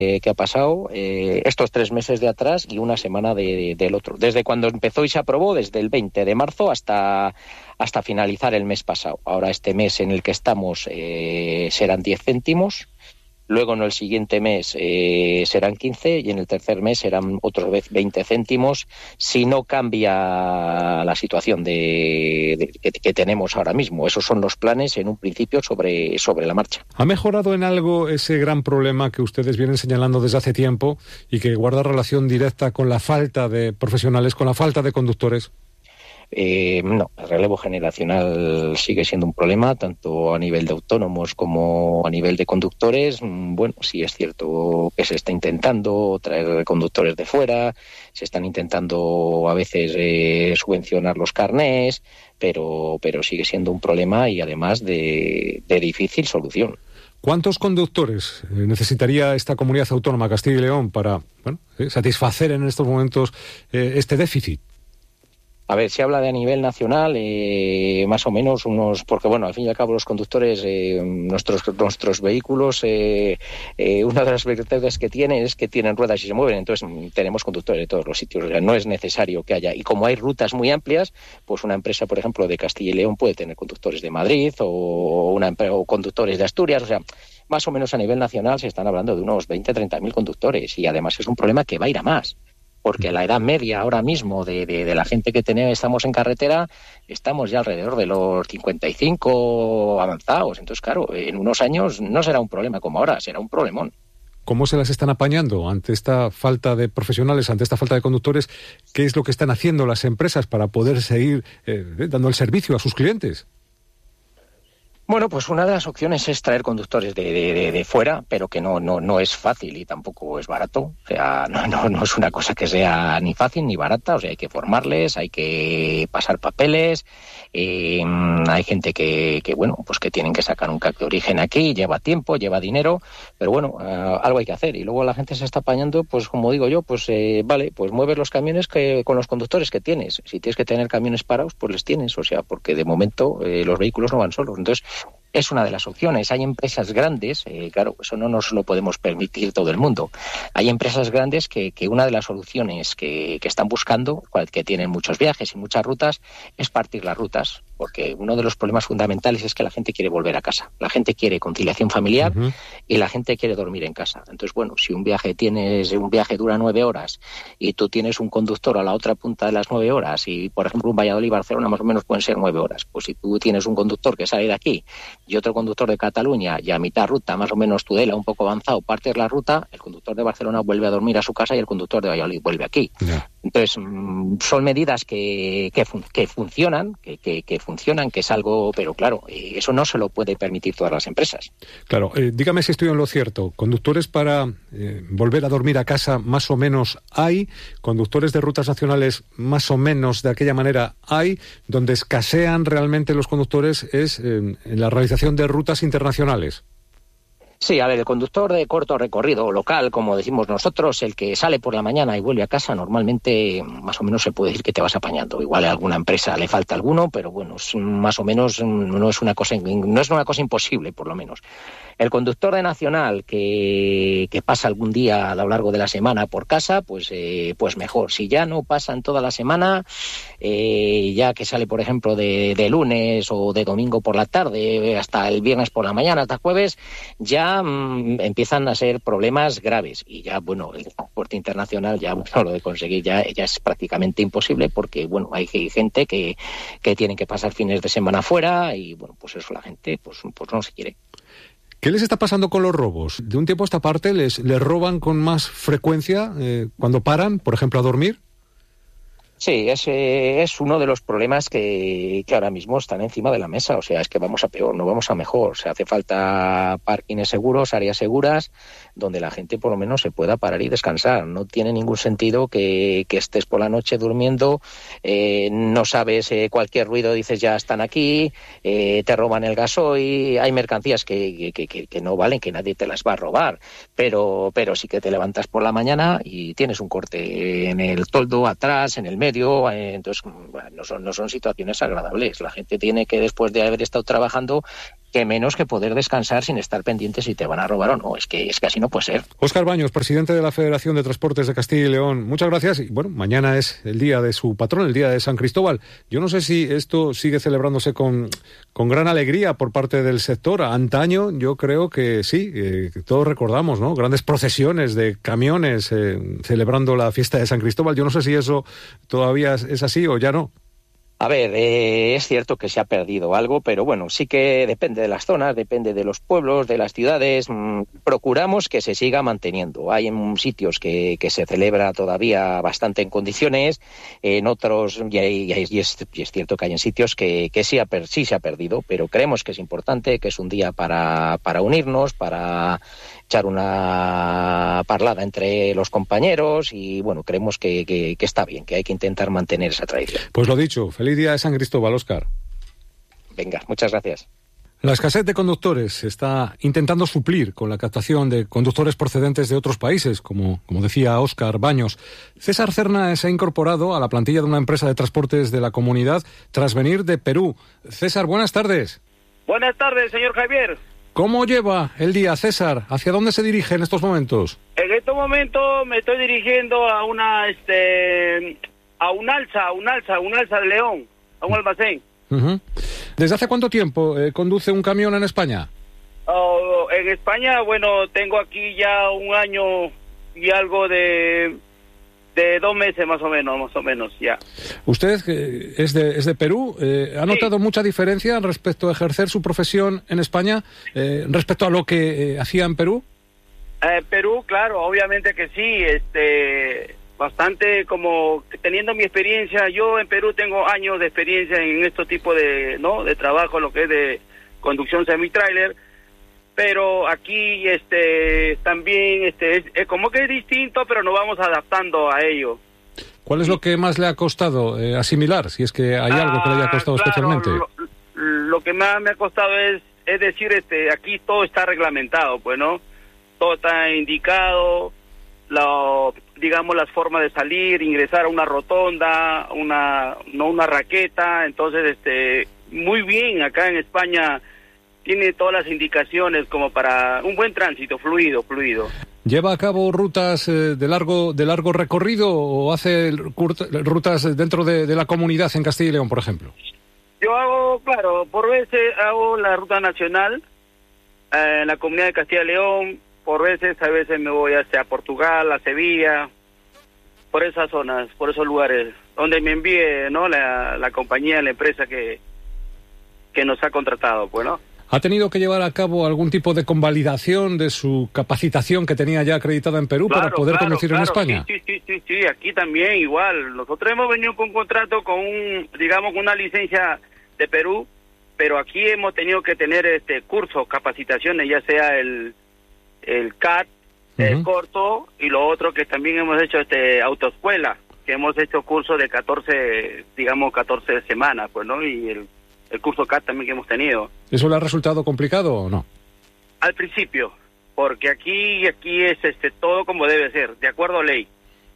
que ha pasado estos 3 meses de atrás y una semana del otro. Desde cuando empezó y se aprobó, desde el 20 de marzo hasta finalizar el mes pasado. Ahora este mes en el que estamos serán 10 céntimos. Luego en el siguiente mes serán 15 y en el tercer mes serán otros 20 céntimos si no cambia la situación que tenemos ahora mismo. Esos son los planes en un principio sobre la marcha. ¿Ha mejorado en algo ese gran problema que ustedes vienen señalando desde hace tiempo y que guarda relación directa con la falta de profesionales, con la falta de conductores? No, el relevo generacional sigue siendo un problema, tanto a nivel de autónomos como a nivel de conductores. Bueno, sí es cierto que se está intentando traer conductores de fuera, se están intentando a veces subvencionar los carnés, pero sigue siendo un problema y además de difícil solución. ¿Cuántos conductores necesitaría esta comunidad autónoma, Castilla y León, para satisfacer en estos momentos este déficit? A ver, se habla de a nivel nacional, más o menos porque bueno, al fin y al cabo los conductores, nuestros vehículos, una de las virtudes que tienen es que tienen ruedas y se mueven, entonces tenemos conductores de todos los sitios, o sea, no es necesario que haya, y como hay rutas muy amplias, pues una empresa, por ejemplo, de Castilla y León puede tener conductores de Madrid o conductores de Asturias, o sea, más o menos a nivel nacional se están hablando de unos 20-30.000 conductores, y además es un problema que va a ir a más. Porque la edad media ahora mismo de la gente que estamos en carretera, estamos ya alrededor de los 55 avanzados. Entonces, claro, en unos años no será un problema como ahora, será un problemón. ¿Cómo se las están apañando ante esta falta de profesionales, ante esta falta de conductores? ¿Qué es lo que están haciendo las empresas para poder seguir dando el servicio a sus clientes? Bueno, pues una de las opciones es traer conductores de fuera, pero que no es fácil y tampoco es barato. O sea, no es una cosa que sea ni fácil ni barata. O sea, hay que formarles, hay que pasar papeles. Hay gente que tienen que sacar un CAC de origen aquí, lleva tiempo, lleva dinero, pero bueno, algo hay que hacer. Y luego la gente se está apañando, pues como digo yo, pues vale, pues mueves los camiones con los conductores que tienes. Si tienes que tener camiones parados, pues les tienes. O sea, porque de momento los vehículos no van solos. Entonces, es una de las opciones. Hay empresas grandes, claro, eso no nos lo podemos permitir todo el mundo. Hay empresas grandes que una de las soluciones que están buscando, que tienen muchos viajes y muchas rutas, es partir las rutas, porque uno de los problemas fundamentales es que la gente quiere volver a casa. La gente quiere conciliación familiar y la gente quiere dormir en casa. Entonces, bueno, si un viaje dura 9 horas y tú tienes un conductor a la otra punta de las 9 horas y, por ejemplo, un Valladolid-Barcelona más o menos pueden ser 9 horas. Pues si tú tienes un conductor que sale de aquí y otro conductor de Cataluña y a mitad ruta, más o menos Tudela, un poco avanzado, partes la ruta, el conductor de Barcelona vuelve a dormir a su casa y el conductor de Valladolid vuelve aquí. Yeah. Entonces, son medidas que funcionan, que es algo, pero claro, eso no se lo puede permitir todas las empresas. Claro, dígame si estoy en lo cierto. Conductores para volver a dormir a casa más o menos hay, conductores de rutas nacionales más o menos de aquella manera hay, donde escasean realmente los conductores es en la realización de rutas internacionales. Sí, a ver, el conductor de corto recorrido local, como decimos nosotros, el que sale por la mañana y vuelve a casa, normalmente más o menos se puede decir que te vas apañando. Igual a alguna empresa le falta alguno, pero bueno, más o menos no es una cosa imposible, por lo menos. El conductor de nacional que pasa algún día a lo largo de la semana por casa, pues mejor. Si ya no pasan toda la semana, ya que sale, por ejemplo, de lunes o de domingo por la tarde hasta el viernes por la mañana, hasta jueves, ya empiezan a ser problemas graves. Y ya, bueno, el transporte internacional, ya bueno, lo de conseguir ya es prácticamente imposible porque, bueno, hay gente que tienen que pasar fines de semana fuera y, bueno, pues eso la gente pues no se quiere. ¿Qué les está pasando con los robos? De un tiempo a esta parte, ¿les roban con más frecuencia cuando paran, por ejemplo, a dormir? Sí, es uno de los problemas que ahora mismo están encima de la mesa. O sea, es que vamos a peor, no vamos a mejor. O sea, hace falta parkings seguros, áreas seguras, donde la gente por lo menos se pueda parar y descansar. No tiene ningún sentido que estés por la noche durmiendo, no sabes, cualquier ruido dices ya están aquí, te roban el gasoil, hay mercancías que no valen, que nadie te las va a robar, pero sí que te levantas por la mañana y tienes un corte en el toldo, atrás, en el medio. Entonces, bueno, no son situaciones agradables. La gente tiene que, después de haber estado trabajando, que menos que poder descansar sin estar pendiente si te van a robar o no. Es que así no puede ser. Óscar Baños, presidente de la Federación de Transportes de Castilla y León, muchas gracias. Y bueno, mañana es el día de su patrón, el día de San Cristóbal. Yo no sé si esto sigue celebrándose con gran alegría por parte del sector. Antaño yo creo que sí, que todos recordamos, ¿no? Grandes procesiones de camiones celebrando la fiesta de San Cristóbal. Yo no sé si eso todavía es así o ya no. A ver, es cierto que se ha perdido algo, pero bueno, sí que depende de las zonas, depende de los pueblos, de las ciudades. Procuramos que se siga manteniendo. Hay sitios que se celebra todavía bastante en condiciones, en otros, y es cierto que hay en sitios que sí se ha perdido, pero creemos que es importante, que es un día para unirnos, para echar una parlada entre los compañeros y bueno, creemos que está bien, que hay que intentar mantener esa tradición. Pues lo dicho, feliz día de San Cristóbal, Óscar. Venga, muchas gracias. La escasez de conductores se está intentando suplir con la captación de conductores procedentes de otros países, como decía Óscar Baños. César Cerna se ha incorporado a la plantilla de una empresa de transportes de la comunidad tras venir de Perú. César, buenas tardes. Buenas tardes, señor Javier. ¿Cómo lleva el día, César? ¿Hacia dónde se dirige en estos momentos? En estos momentos me estoy dirigiendo a un alza de León, a un almacén. Uh-huh. ¿Desde hace cuánto tiempo conduce un camión en España? En España, bueno, tengo aquí ya un año y algo de 2 meses más o menos, ya. Usted es de Perú, ¿ha notado mucha diferencia respecto a ejercer su profesión en España respecto a lo que hacía en Perú? Perú, claro, obviamente que sí, bastante, como teniendo mi experiencia. Yo en Perú tengo años de experiencia en este tipo de trabajo, lo que es de conducción semi-trailer, pero aquí también es como que es distinto, pero nos vamos adaptando a ello. ¿Cuál es lo que más le ha costado asimilar, si es que hay algo que le haya costado especialmente? Lo que más me ha costado es decir, aquí todo está reglamentado, pues, ¿no? Todo está indicado, digamos, las formas de salir, ingresar a una rotonda, una raqueta. Entonces, muy bien, acá en España tiene todas las indicaciones como para un buen tránsito fluido. ¿Lleva a cabo rutas de largo recorrido o hace rutas dentro de la comunidad en Castilla y León, por ejemplo? Yo hago, claro, por veces hago la ruta nacional en la comunidad de Castilla y León. Por veces, a veces me voy hacia Portugal, a Sevilla, por esas zonas, por esos lugares, donde me envíe, ¿no?, la compañía, la empresa que nos ha contratado, pues, ¿no? ¿Ha tenido que llevar a cabo algún tipo de convalidación de su capacitación que tenía ya acreditada en Perú para poder conducir en España? Sí, aquí también igual. Nosotros hemos venido con un contrato con una licencia de Perú, pero aquí hemos tenido que tener cursos, capacitaciones, ya sea el CAT, el corto, y lo otro que también hemos hecho autoescuela, que hemos hecho curso de 14 semanas, pues, ¿no? Y el curso CAT también que hemos tenido. ¿Eso le ha resultado complicado o no? Al principio, porque aquí es todo como debe ser, de acuerdo a ley.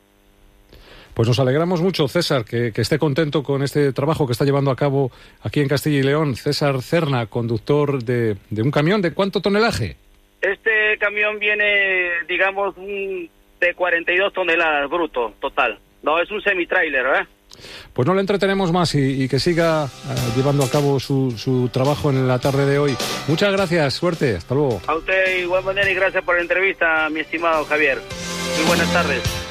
Pues nos alegramos mucho, César, que esté contento con este trabajo que está llevando a cabo aquí en Castilla y León. César Cerna, conductor de un camión. ¿De cuánto tonelaje? Este camión viene, digamos, de 42 toneladas bruto, total. No, es un semi-trailer, ¿verdad? Pues no le entretenemos más y que siga llevando a cabo su trabajo en la tarde de hoy. Muchas gracias, suerte, hasta luego. A usted igual manera y gracias por la entrevista, mi estimado Javier. Muy buenas tardes.